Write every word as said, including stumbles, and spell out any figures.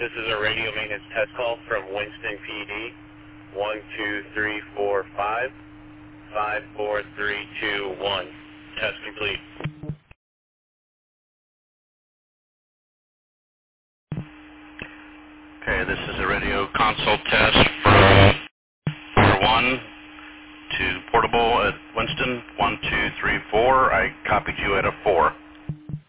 This is a radio maintenance test call from Winston P D. One, two, three, four, five, five, four, three, two, one. Test complete. Okay, this is a radio console test from number one to portable at Winston. One, two, three, four. I copied you at a four.